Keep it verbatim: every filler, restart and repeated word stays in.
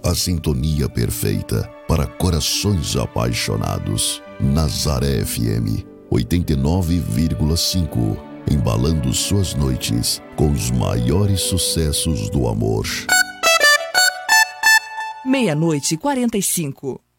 a sintonia perfeita para corações apaixonados. Nazaré F M oitenta e nove vírgula cinco, embalando suas noites com os maiores sucessos do amor. Meia-noite e quarenta e cinco.